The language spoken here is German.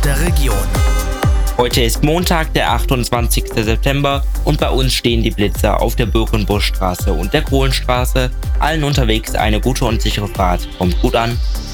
der Region. Heute ist Montag, der 28. September und bei uns stehen die Blitzer auf der Birkenbuschstraße und der Kohlenstraße. Allen unterwegs eine gute und sichere Fahrt. Kommt gut an.